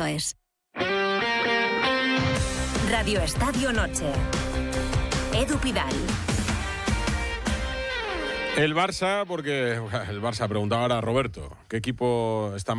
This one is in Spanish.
radioestadio.es. Radio Estadio Noche. Edu Pidal. El Barça, porque el Barça preguntaba ahora a Roberto, ¿qué equipo está